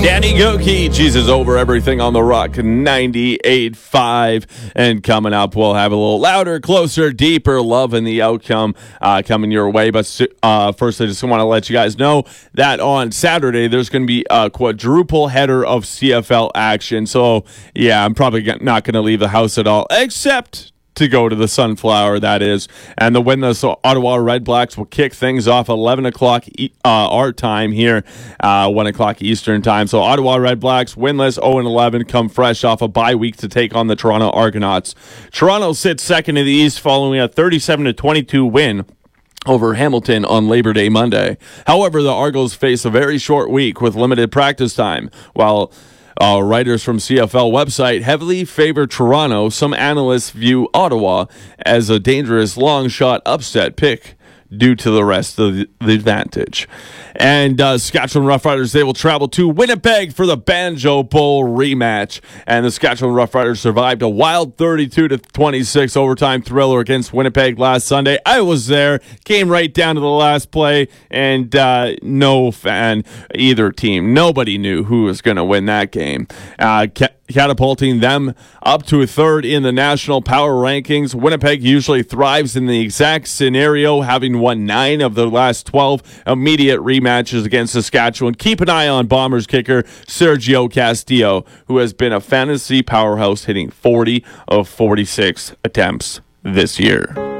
Danny Goki, Jesus Over Everything on the Rock 98.5. And coming up, we'll have a little louder, closer, deeper love in the outcome coming your way. But first, I just want to let you guys know that on Saturday, there's going to be a quadruple header of CFL action. So, yeah, I'm probably not going to leave the house at all, except to go to the Sunflower, that is. And the winless Ottawa Red Blacks will kick things off 11 o'clock our time here, 1 o'clock Eastern time. So Ottawa Red Blacks, winless 0-11, come fresh off a bye week to take on the Toronto Argonauts. Toronto sits second in the East following a 37-22 win over Hamilton on Labor Day Monday. However, the Argos face a very short week with limited practice time, while writers from CFL website heavily favor Toronto. Some analysts view Ottawa as a dangerous long shot upset pick due to the rest of the advantage. And Saskatchewan Roughriders, they will travel to Winnipeg for the Banjo Bowl rematch. And the Saskatchewan Roughriders survived a wild 32-26 overtime thriller against Winnipeg last Sunday. I was there, came right down to the last play, and no fan, either team. Nobody knew who was going to win that game. Catapulting them up to a third in the national power rankings. Winnipeg usually thrives in the exact scenario, having won 9 of the last 12 immediate rematches against Saskatchewan. Keep an eye on Bombers kicker Sergio Castillo, who has been a fantasy powerhouse, hitting 40 of 46 attempts this year.